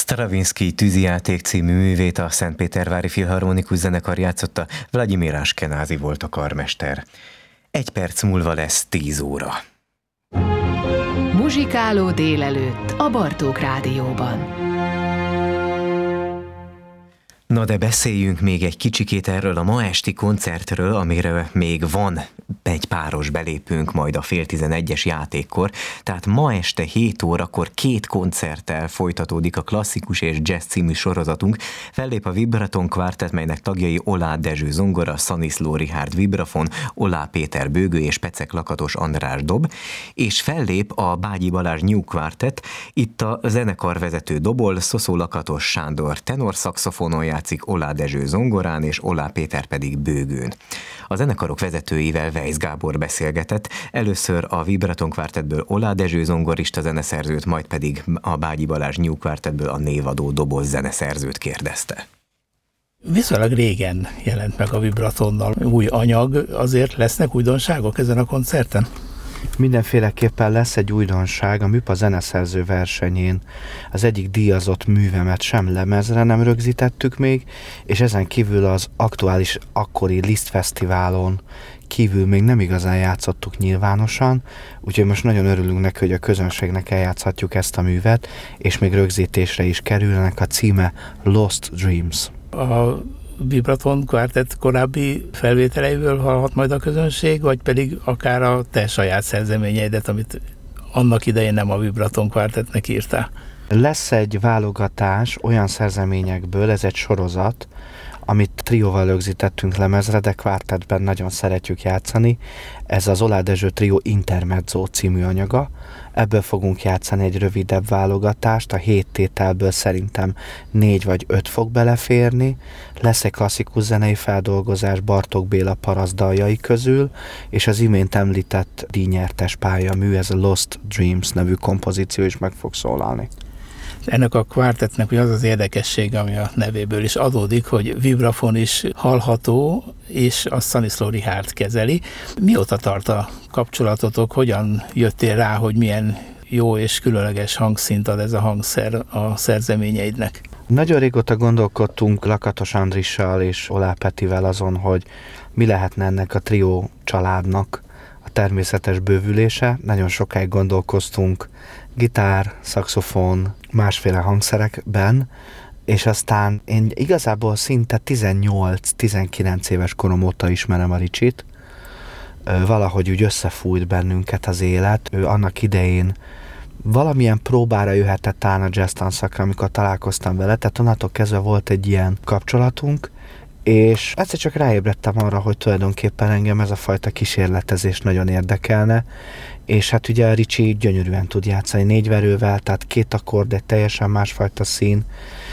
Stravinsky tűzijáték című művét a Szentpétervári Filharmonikus Zenekar játszotta, Vladimir Ashkenazi volt a karmester. 1 perc múlva lesz 10 óra. Muzsikáló délelőtt a Bartók Rádióban. Na de beszéljünk még egy kicsikét erről a ma esti koncertről, amire még van egy páros belépünk majd a 10:30-es játékkor. Tehát ma este 7 órakor 2 koncerttel folytatódik a Klasszikus és Jazz című sorozatunk. Fellép a Vibraton Quartet, melynek tagjai Oláh Dezső zongora, Szaniszló Richárd vibrafon, Oláh Péter bőgő és Pecek Lakatos András dob, és fellép a Bágyi Balázs New Quartet. Itt a zenekarvezető dobol, Szoszó Lakatos Sándor tenor szaxofonon játszik, Oláh Dezső zongorán és Oláh Péter pedig bőgőn. A zenekarok vezetőivel Weisz Gábor beszélgetett, először a Vibraton Quartetből Oláh Dezső zongorista zeneszerzőt, majd pedig a Bágyi Balázs New Quartetből a névadó doboz zeneszerzőt kérdezte. Viszonylag régen jelent meg a Vibratonnal új anyag, azért lesznek újdonságok ezen a koncerten? Mindenféleképpen lesz egy újdonság. A MÜPA zeneszerző versenyén az egyik díjazott művemet sem lemezre nem rögzítettük még, és ezen kívül az aktuális akkori Liszt Fesztiválon kívül még nem igazán játszottuk nyilvánosan, úgyhogy most nagyon örülünk neki, hogy a közönségnek eljátszhatjuk ezt a művet, és még rögzítésre is kerülnek. A címe Lost Dreams. A Vibraton Quartet korábbi felvételeiből hallhat majd a közönség, vagy pedig akár a te saját szerzeményeidet, amit annak idején nem a Vibraton Quartetnek írtál? Lesz egy válogatás olyan szerzeményekből, ez egy sorozat, amit trióval rögzítettünk lemezre, de kvártetben nagyon szeretjük játszani. Ez az Oláh Dezső Trió Intermezzo című anyaga. Ebből fogunk játszani egy rövidebb válogatást, a 7 tételből szerintem 4 vagy 5 fog beleférni. Lesz egy klasszikus zenei feldolgozás Bartók Béla parasztdaljai közül, és az imént említett díjnyertes pályamű, ez a Lost Dreams nevű kompozíció is meg fog szólalni. Ennek a kvártetnek az az érdekessége, ami a nevéből is adódik, hogy vibrafon is hallható, és a Szaniszló Richárd kezeli. Mióta tart a kapcsolatotok? Hogyan jöttél rá, hogy milyen jó és különleges hangszínt ad ez a hangszer a szerzeményeidnek? Nagyon régóta gondolkodtunk Lakatos Andrissal és Oláh Petivel azon, hogy mi lehetne ennek a trió családnak a természetes bővülése. Nagyon sokáig gondolkoztunk gitár, szaxofon, másféle hangszerekben, és aztán én igazából szinte 18-19 éves korom óta ismerem a Ricsit. Valahogy úgy összefújt bennünket az élet. Ő annak idején valamilyen próbára jöhetett talán a jazz tanszakra, amikor találkoztam vele, tehát onnantól kezdve volt egy ilyen kapcsolatunk, és egyszer csak ráébredtem arra, hogy tulajdonképpen engem ez a fajta kísérletezés nagyon érdekelne, és hát ugye a Ricsi gyönyörűen tud játszani 4 verővel, tehát 2 akkord, egy teljesen másfajta szín,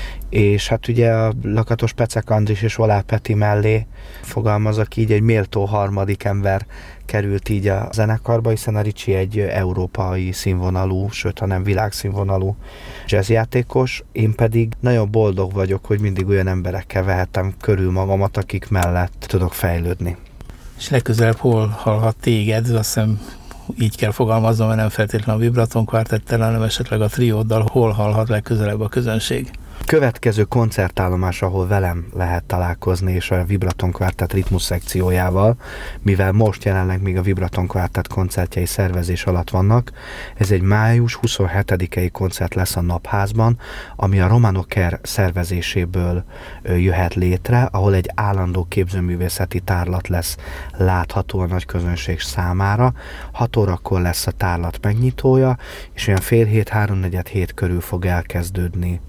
és hát ugye a Lakatos Pecek Andris és Oláh Peti mellé fogalmazok így, egy méltó harmadik ember került így a zenekarba, hiszen a Ricsi egy európai színvonalú, sőt, hanem világszínvonalú jazzjátékos, én pedig nagyon boldog vagyok, hogy mindig olyan emberekkel vehetem körül magamat, akik mellett tudok fejlődni. És legközelebb hol hallhat téged? Azt hiszem így kell fogalmaznom, mert nem feltétlenül a Vibraton Quartettel, hanem esetleg a trióddal hol hallhat legközelebb a közönség? Következő koncertállomás, ahol velem lehet találkozni, és a Vibraton Quartet ritmus szekciójával, mivel most jelenleg még a Vibraton Quartet koncertjei szervezés alatt vannak, ez egy május 27-i koncert lesz a Napházban, ami a Romanoker szervezéséből jöhet létre, ahol egy állandó képzőművészeti tárlat lesz látható a nagy közönség számára. 6 órakor lesz a tárlat megnyitója, és olyan fél 7, 3-4 körül fog elkezdődni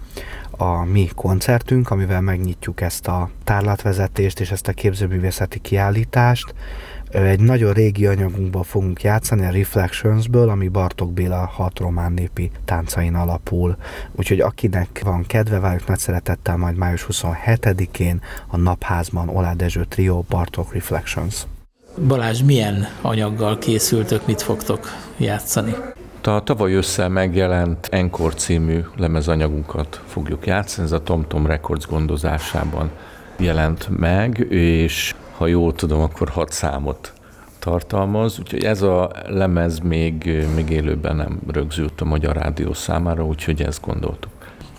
a mi koncertünk, amivel megnyitjuk ezt a tárlatvezetést és ezt a képzőművészeti kiállítást. Egy nagyon régi anyagunkból fogunk játszani, a Reflectionsből, ami Bartók Béla 6 román népi táncain alapul. Úgyhogy akinek van kedve, várjuk nagy szeretettel majd május 27-én a Napházban Oláh Dezső Trió, Bartók Reflections. Balázs, milyen anyaggal készültök, mit fogtok játszani? A tavaly ősszel megjelent Encore című lemezanyagunkat fogjuk játszani, ez a TomTom Records gondozásában jelent meg, és ha jól tudom, akkor 6 számot tartalmaz, úgyhogy ez a lemez még élőben nem rögzült a Magyar Rádió számára, úgyhogy ezt gondoltuk.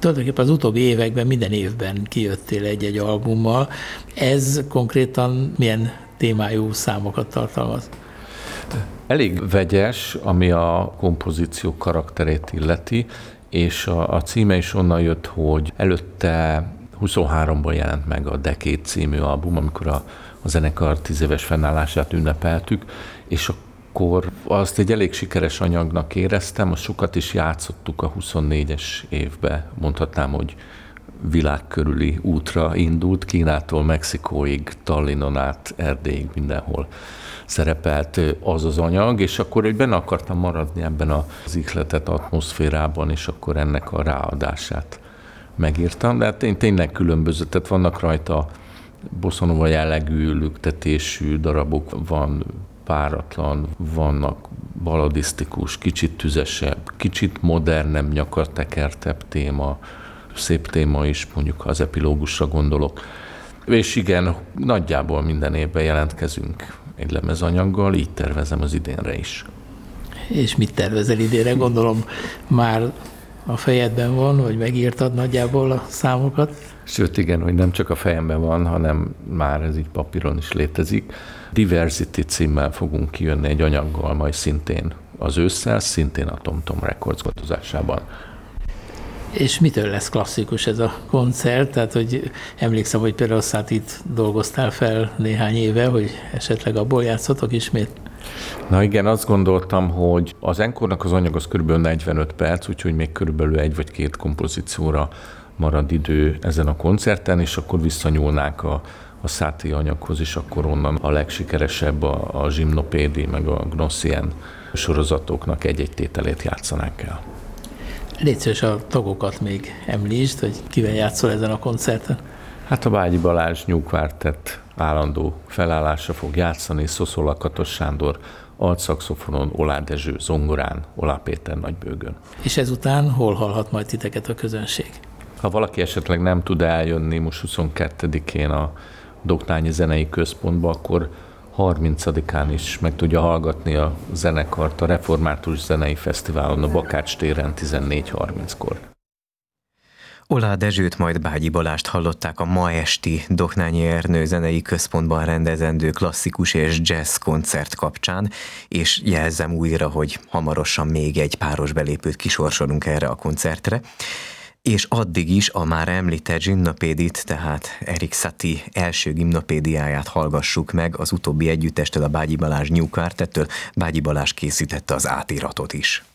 Tulajdonképpen az utóbbi években minden évben kijöttél egy-egy albummal. Ez konkrétan milyen témájú számokat tartalmaz? Elég vegyes, ami a kompozíció karakterét illeti, és a címe is onnan jött, hogy előtte 23-ban jelent meg a Decade című album, amikor a zenekar 10 éves fennállását ünnepeltük, és akkor azt egy elég sikeres anyagnak éreztem, azt sokat is játszottuk a 24-es évbe, mondhatnám, hogy világkörüli útra indult, Kínától Mexikóig, Tallinnon át, Erdélyig, mindenhol szerepelt az anyag, és akkor egy benne akartam maradni ebben az ihletett atmoszférában, és akkor ennek a ráadását megírtam, de hát tényleg különböző, tehát vannak rajta bosszanova jellegű lüktetésű darabok, van páratlan, vannak baladisztikus, kicsit tüzesebb, kicsit modernebb, nyakatekertebb téma, szép téma is, mondjuk ha az epilógusra gondolok. És igen, nagyjából minden évben jelentkezünk egy lemezanyaggal, így tervezem az idénre is. És mit tervezel idénre? Gondolom már a fejedben van, vagy megírtad nagyjából a számokat? Sőt, igen, hogy nem csak a fejemben van, hanem már ez így papíron is létezik. Diversity címmel fogunk kijönni egy anyaggal, majd szintén az ősszel, szintén a TomTom Records gondozásában. És mitől lesz klasszikus ez a koncert? Tehát, hogy emlékszem, hogy például itt dolgoztál fel néhány éve, hogy esetleg abból játszotok ismét? Na igen, azt gondoltam, hogy az Encore-nak az anyag az kb. 45 perc, úgyhogy még körülbelül 1 vagy 2 kompozícióra marad idő ezen a koncerten, és akkor visszanyúlnánk a Satie anyaghoz, és akkor onnan a legsikeresebb a Gymnopédie, meg a Gnossien sorozatoknak egy-egy tételét játszanánk el. Légy szíves, a tagokat még említsd, hogy kivel játszol ezen a koncerten. Hát a Bágyi Balázs New Quartet állandó felállásra fog játszani, Szoszó Lakatos Sándor altszaxofonon, Olá Dezső zongorán, Olá Péter nagybőgön. És ezután hol hallhat majd titeket a közönség? Ha valaki esetleg nem tud eljönni most 22-én a Doknányi Zenei Központba, akkor 30-án is meg tudja hallgatni a zenekart a Református Zenei Fesztiválon a Bakács téren 14:30-kor. Olá Dezsőt, majd Bágyi Balást hallották a ma esti Doknányi Ernő Zenei Központban rendezendő klasszikus és jazz koncert kapcsán, és jelzem újra, hogy hamarosan még egy páros belépőt kisorsolunk erre a koncertre. És addig is a már említett Gymnopédit, tehát Erik Satie első gimnopédiáját hallgassuk meg az utóbbi együttestől, a Bágyi Balázs New Quartettől. Bágyi Balázs készítette az átiratot is.